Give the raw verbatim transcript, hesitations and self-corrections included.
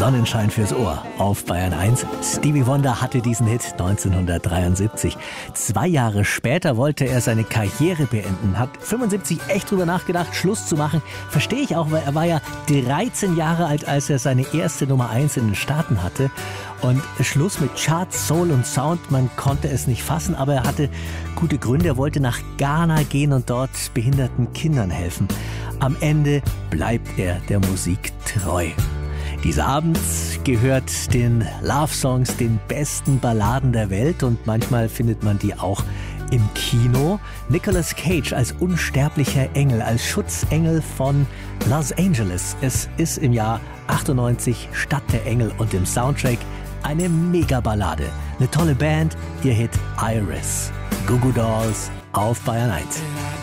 Sonnenschein fürs Ohr auf Bayern eins. Stevie Wonder hatte diesen Hit neunzehnhundertdreiundsiebzig. Zwei Jahre später wollte er seine Karriere beenden, hat fünfundsiebzig echt drüber nachgedacht, Schluss zu machen. Verstehe ich auch, weil er war ja dreizehn Jahre alt, als er seine erste Nummer eins in den Staaten hatte. Und Schluss mit Charts, Soul und Sound, man konnte es nicht fassen, aber er hatte gute Gründe. Er wollte nach Ghana gehen und dort behinderten Kindern helfen. Am Ende bleibt er der Musik treu. Dieser Abend gehört den Love-Songs, den besten Balladen der Welt, und manchmal findet man die auch im Kino. Nicolas Cage als unsterblicher Engel, als Schutzengel von Los Angeles. Es ist im Jahr achtundneunzig Stadt der Engel und im Soundtrack eine Mega-Ballade. Eine tolle Band, ihr Hit Iris. Goo Goo Dolls auf Bayern eins.